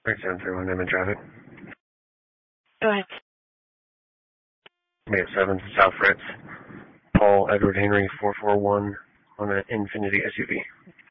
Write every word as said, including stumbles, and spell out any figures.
Right, seven three one, I'm in traffic. Go ahead. We have seven, South Fritz. Paul Edward Henry, four four one on an Infinity S U V.